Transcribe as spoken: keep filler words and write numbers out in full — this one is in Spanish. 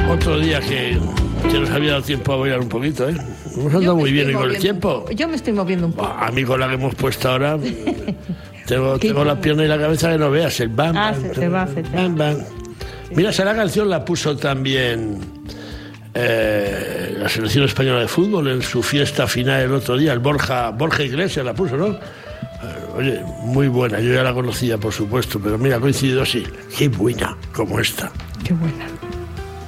Otro día que, que nos había dado tiempo a bailar un poquito, ¿eh? Hemos andado muy bien y con el tiempo. Yo me estoy moviendo un poco. A mí con la que hemos puesto ahora, tengo, tengo la pierna y la cabeza que no veas, el bam, Ah, bam, se te va, se te va. bam, bam. Mira, esa la canción la puso también eh, la selección española de fútbol en su fiesta final el otro día, el Borja, Borja Iglesias la puso, ¿no? Oye, muy buena, yo ya la conocía, por supuesto, pero mira, ha coincidido así. Qué buena como esta. Qué buena.